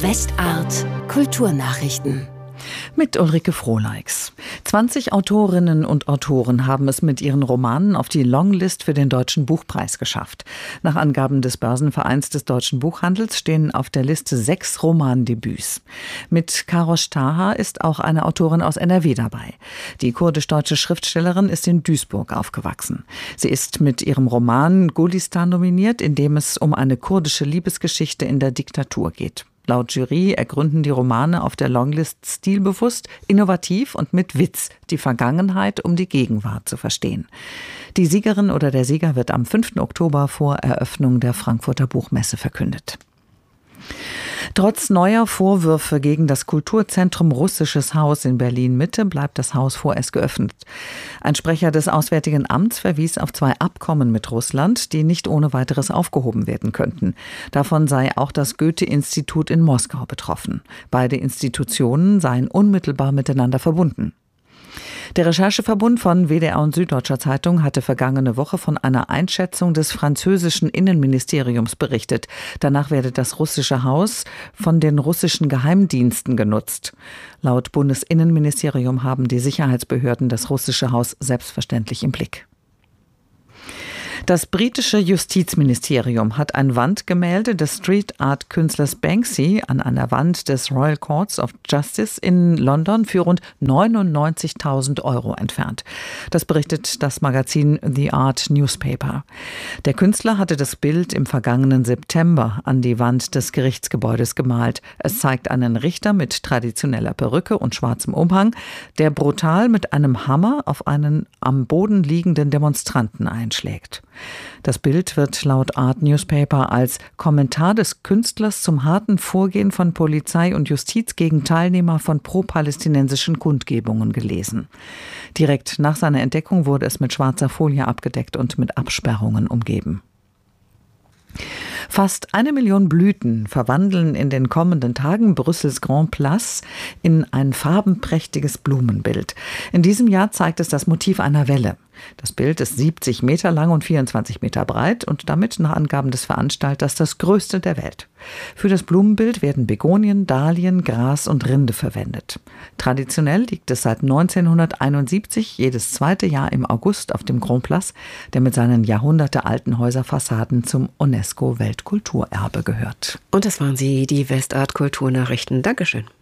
Westart Kulturnachrichten. Mit Ulrike Frohleix. 20 Autorinnen und Autoren haben es mit ihren Romanen auf die Longlist für den Deutschen Buchpreis geschafft. Nach Angaben des Börsenvereins des deutschen Buchhandels stehen auf der Liste 6 Romandebüts. Mit Karosh Taha ist auch eine Autorin aus NRW dabei. Die kurdisch-deutsche Schriftstellerin ist in Duisburg aufgewachsen. Sie ist mit ihrem Roman Gulistan nominiert, in dem es um eine kurdische Liebesgeschichte in der Diktatur geht. Laut Jury ergründen die Romane auf der Longlist stilbewusst, innovativ und mit Witz die Vergangenheit, um die Gegenwart zu verstehen. Die Siegerin oder der Sieger wird am 5. Oktober vor Eröffnung der Frankfurter Buchmesse verkündet. Trotz neuer Vorwürfe gegen das Kulturzentrum Russisches Haus in Berlin-Mitte bleibt das Haus vorerst geöffnet. Ein Sprecher des Auswärtigen Amts verwies auf 2 Abkommen mit Russland, die nicht ohne weiteres aufgehoben werden könnten. Davon sei auch das Goethe-Institut in Moskau betroffen. Beide Institutionen seien unmittelbar miteinander verbunden. Der Rechercheverbund von WDR und Süddeutscher Zeitung hatte vergangene Woche von einer Einschätzung des französischen Innenministeriums berichtet. Danach werde das Russische Haus von den russischen Geheimdiensten genutzt. Laut Bundesinnenministerium haben die Sicherheitsbehörden das Russische Haus selbstverständlich im Blick. Das britische Justizministerium hat ein Wandgemälde des Street-Art-Künstlers Banksy an einer Wand des Royal Courts of Justice in London für rund 99.000 € entfernt. Das berichtet das Magazin The Art Newspaper. Der Künstler hatte das Bild im vergangenen September an die Wand des Gerichtsgebäudes gemalt. Es zeigt einen Richter mit traditioneller Perücke und schwarzem Umhang, der brutal mit einem Hammer auf einen am Boden liegenden Demonstranten einschlägt. Das Bild wird laut Art Newspaper als Kommentar des Künstlers zum harten Vorgehen von Polizei und Justiz gegen Teilnehmer von pro-palästinensischen Kundgebungen gelesen. Direkt nach seiner Entdeckung wurde es mit schwarzer Folie abgedeckt und mit Absperrungen umgeben. Fast 1 Million Blüten verwandeln in den kommenden Tagen Brüssels Grand Place in ein farbenprächtiges Blumenbild. In diesem Jahr zeigt es das Motiv einer Welle. Das Bild ist 70 Meter lang und 24 Meter breit und damit nach Angaben des Veranstalters das größte der Welt. Für das Blumenbild werden Begonien, Dahlien, Gras und Rinde verwendet. Traditionell liegt es seit 1971 jedes zweite Jahr im August auf dem Grand Place, der mit seinen jahrhundertealten Häuserfassaden zum UNESCO-Weltkulturerbe gehört. Und das waren sie, die Westart Kulturnachrichten. Dankeschön.